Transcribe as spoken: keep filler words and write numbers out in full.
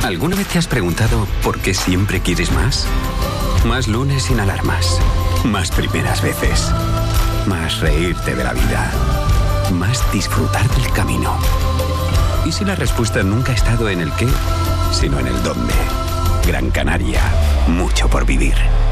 ¿Alguna vez te has preguntado por qué siempre quieres más? Más lunes sin alarmas. Más primeras veces. Más reírte de la vida. Más disfrutar del camino. ¿Y si la respuesta nunca ha estado en el qué, sino en el dónde? Gran Canaria. Mucho por vivir.